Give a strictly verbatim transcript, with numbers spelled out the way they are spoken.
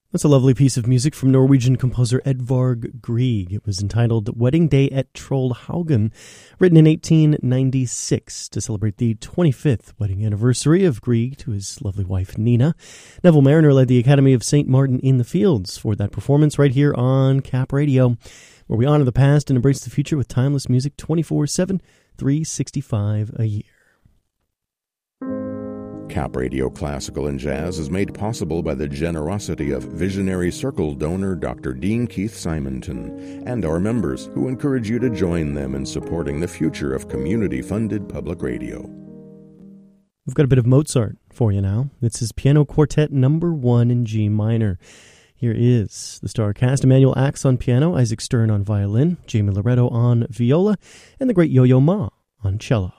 That's a lovely piece of music from Norwegian composer Edvard Grieg. It was entitled Wedding Day at Trollhaugen, written in eighteen ninety-six to celebrate the twenty-fifth wedding anniversary of Grieg to his lovely wife Nina. Neville Mariner led the Academy of Saint Martin in the Fields for that performance right here on Cap Radio, where we honor the past and embrace the future with timeless music twenty-four seven, three sixty-five a year. Cap Radio Classical and Jazz is made possible by the generosity of Visionary Circle donor Doctor Dean Keith Simonton and our members, who encourage you to join them in supporting the future of community-funded public radio. We've got a bit of Mozart for you now. It's his Piano Quartet number one in G minor. Here is the star cast: Emanuel Ax on piano, Isaac Stern on violin, Jamie Loretto on viola, and the great Yo-Yo Ma on cello.